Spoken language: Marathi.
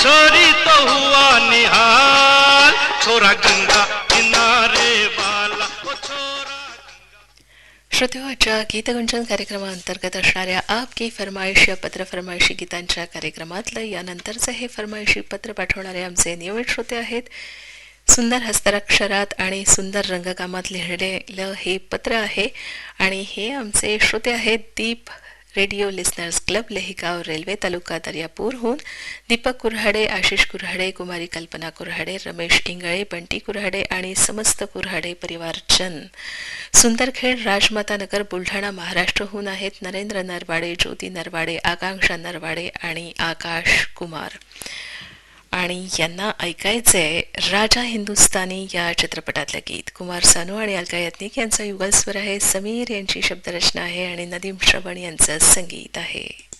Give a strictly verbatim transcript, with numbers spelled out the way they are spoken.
छोरी तो हुआ निहाल, छोरा गंगा किनारे वाला, ओ छोरा. श्रोतेच्या गीतगुंजन कार्यक्रमाअंतर्गत असणाऱ्या आपकी फरमाईश या पत्र फरमाईशी गीतांच्या कार्यक्रमातलं यानंतरचं हे फरमाईशी पत्र पाठवणारे आमचे नियमित श्रोते आहेत. सुंदर हस्ताक्षरात आणि सुंदर रंगकामात लिहिलेलं हे पत्र आहे आणि हे आमचे श्रोते आहेत दीप रेडिओ लिस्नर्स क्लब, लेहिगाव रेल्वे, तालुका दर्यापूरहून दीपक कुऱ्हाडे, आशिष कुऱ्हाडे, कुमारी कल्पना कुऱ्हाडे, रमेश इंगळे, बंटी कुऱ्हाडे आणि समस्त कुऱ्हाडे परिवारजन. सुंदरखेड, राजमाता नगर, बुलढाणा, महाराष्ट्रहून आहेत. नरेंद्र नरवाडे, ज्योती नरवाडे, आकांक्षा नरवाडे आणि आकाश कुमार. आणि यांना ऐकायचंय राजा हिंदुस्तानी या चित्रपटातलं गीत. कुमार सानू आणि अलका याज्ञिक यांचा युगल स्वर आहे, समीर यांची शब्दरचना आहे आणि नदीम श्रवण यांचं संगीत आहे.